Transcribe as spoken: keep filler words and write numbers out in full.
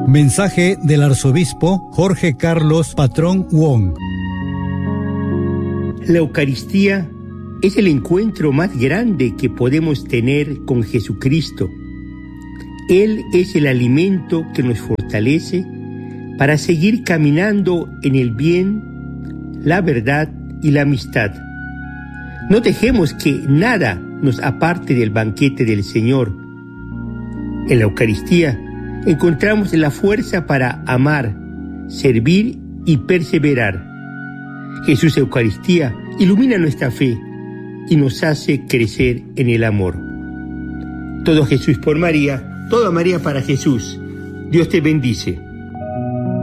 Mensaje del arzobispo Jorge Carlos Patrón Wong. La Eucaristía es el encuentro más grande que podemos tener con Jesucristo. Él es el alimento que nos fortalece para seguir caminando en el bien, la verdad y la amistad. No dejemos que nada nos aparte del banquete del Señor. En la Eucaristía encontramos la fuerza para amar, servir y perseverar. Jesús Eucaristía ilumina nuestra fe y nos hace crecer en el amor. Todo Jesús por María, todo María para Jesús. Dios te bendice.